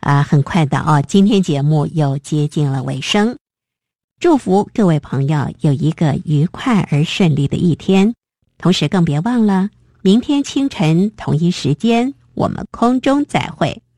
很快的今天节目又接近了尾声，祝福各位朋友有一个愉快而顺利的一天，同时更别忘了明天清晨同一时间我们空中再会。